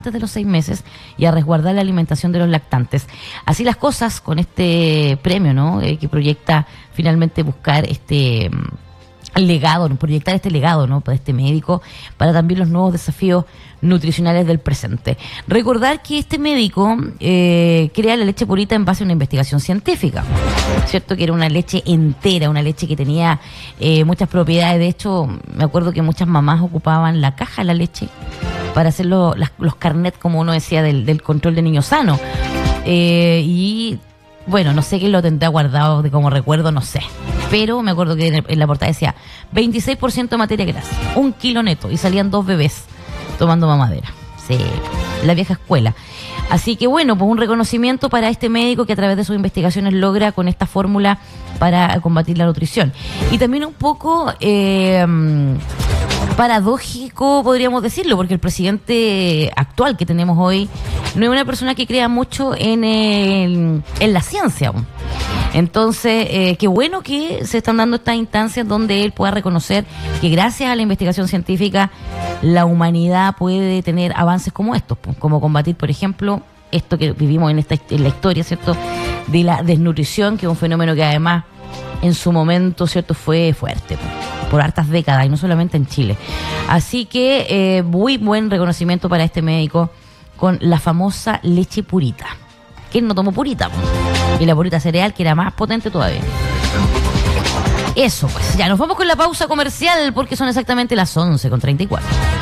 de los 6 meses y a resguardar la alimentación de los lactantes. Así las cosas con este premio, ¿no? Que proyecta finalmente buscar proyectar este legado, ¿no? Para este médico, para también los nuevos desafíos nutricionales del presente. Recordar que este médico crea la leche purita en base a una investigación científica, ¿cierto? Que era una leche entera, una leche que tenía muchas propiedades. De hecho, me acuerdo que muchas mamás ocupaban la caja de la leche para hacer los carnets, como uno decía, del control de niños sanos. Y bueno, no sé quién lo tendrá guardado de como recuerdo, no sé. Pero me acuerdo que en la portada decía 26% de materia grasa, 1 kilo neto, y salían 2 bebés tomando mamadera. Sí, la vieja escuela. Así que bueno, pues un reconocimiento para este médico que a través de sus investigaciones logra con esta fórmula para combatir la nutrición. Y también un poco paradójico, podríamos decirlo, porque el presidente actual que tenemos hoy no es una persona que crea mucho en la ciencia. Entonces, qué bueno que se están dando estas instancias donde él pueda reconocer que gracias a la investigación científica la humanidad puede tener avances como estos, como combatir, por ejemplo, esto que vivimos en la historia, ¿cierto?, de la desnutrición, que es un fenómeno que además en su momento, ¿cierto?, fue fuerte por hartas décadas y no solamente en Chile. Así que muy buen reconocimiento para este médico con la famosa leche purita. ¿Quién no tomó purita? Y la purita cereal, que era más potente todavía. Eso, pues. Ya, nos vamos con la pausa comercial porque son exactamente las 11:34.